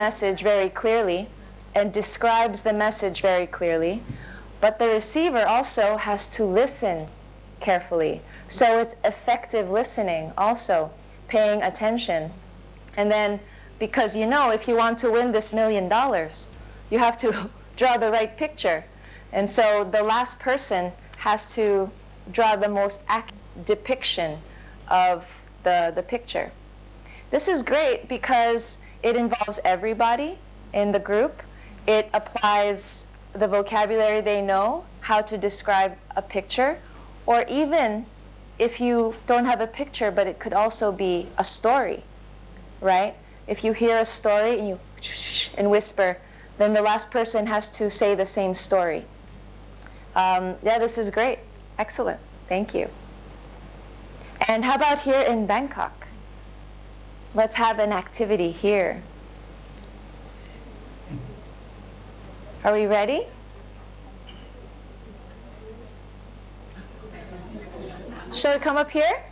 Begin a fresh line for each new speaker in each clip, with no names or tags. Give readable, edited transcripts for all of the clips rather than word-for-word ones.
message very clearly and describes the message very clearly, but the receiver also has to listen carefully. So it's effective listening also, paying attention. And then, because if you want to win this $1 million, you have to draw the right picture. And so the last person has to draw the most accurate depiction of the picture. This is great because it involves everybody in the group. It applies the vocabulary they know, how to describe a picture, or even if you don't have a picture, but it could also be a story, right? If you hear a story and you whisper, then the last person has to say the same story. Yeah, this is great. Excellent. Thank you. And how about here in Bangkok? Let's have an activity here. Are we ready? Shall we come up here?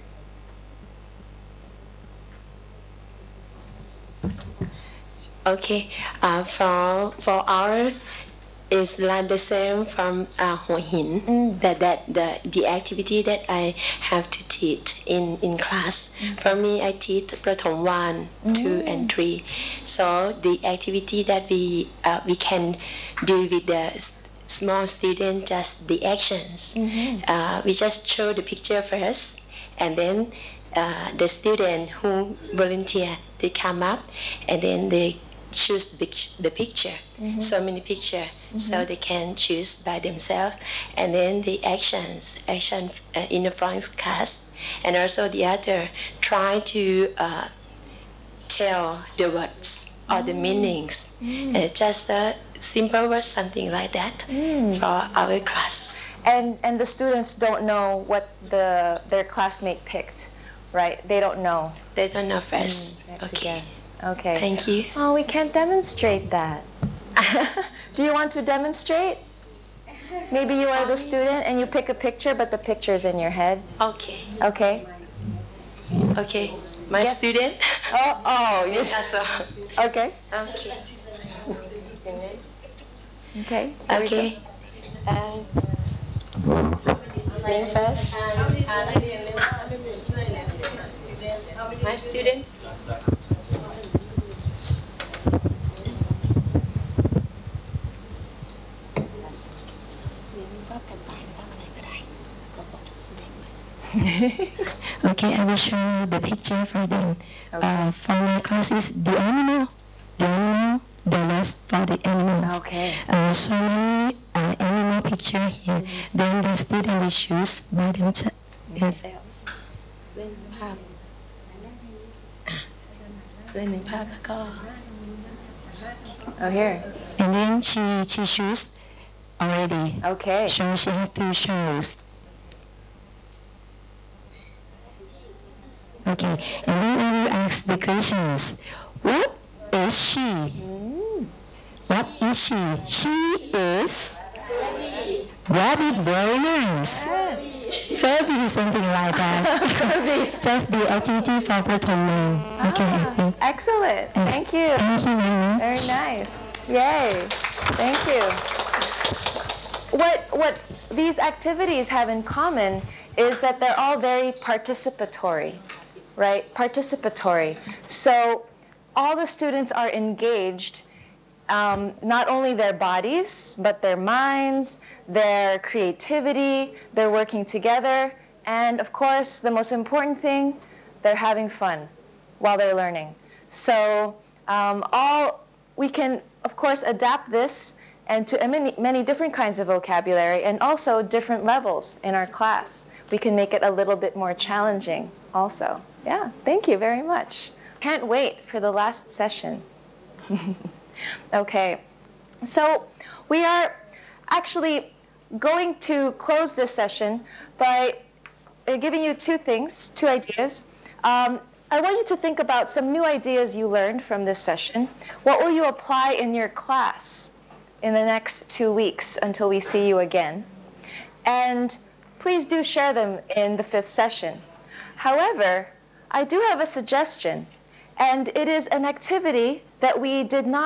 Okay. For our is like the same from Hua Hin. That the activity that I have to teach in class. For me, I teach Prathom 1, 2, and 3. So the activity that we can do with the small student, just the actions. We just show the picture first, and then the student who volunteer, they come up, and then they choose the picture. So many picture, so they can choose by themselves, and then the action in the front class, and also the other try to tell the words or the meanings. And it's just a simple word, something like that for our class.
And the students don't know what their classmate picked, right? They don't know.
They don't know first. Okay.
Okay.
Thank you.
Oh, we can't demonstrate that. Do you want to demonstrate? Maybe you are the student and you pick a picture, but the picture's in your head.
Okay.
Okay.
Okay. My student.
Oh,
yes.
Okay. Okay.
Okay. Name first. My student.
Okay, I will show you the picture for them.
Okay.
For my class is the animal, the rest for the animal.
Okay.
So many animal picture here. Then the student will choose by themselves. Yes.
Oh, here.
And then she choose already.
Okay.
So she have to choose. Okay, and then I will ask the questions. What is she? What is she? She is rabbit. Very nice. Furby, something like that. Just the activity for Prathom 1. Okay.
Excellent. Thank you.
Thank you very much.
Very nice. Yay. Thank you. What these activities have in common is that they're all very participatory, right? Participatory. So all the students are engaged, not only their bodies, but their minds, their creativity, they're working together, and of course, the most important thing, they're having fun while they're learning. So we can, of course, adapt this and to many different kinds of vocabulary and also different levels in our class. We can make it a little bit more challenging also. Yeah, thank you very much. Can't wait for the last session. Okay, so we are actually going to close this session by giving you two ideas. I want you to think about some new ideas you learned from this session. What will you apply in your class in the next 2 weeks until we see you again? And please do share them in the 5th session. However, I do have a suggestion, and it is an activity that we did not